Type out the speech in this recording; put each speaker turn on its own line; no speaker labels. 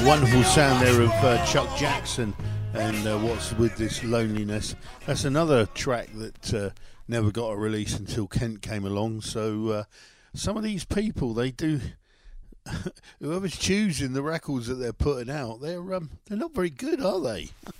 Wonderful sound there of Chuck Jackson and What's With This Loneliness. That's another track that never got a release until Kent came along. So some of these people, they do, whoever's choosing the records that they're putting out, they're not very good, are they?